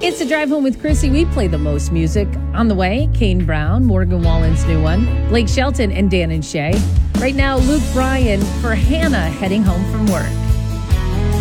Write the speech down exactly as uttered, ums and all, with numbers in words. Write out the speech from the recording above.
It's the Drive Home with Chrissy. We play the most music. On the way, Kane Brown, Morgan Wallen's new one, Blake Shelton, and Dan and Shay. Right now, Luke Bryan for Hannah heading home from work.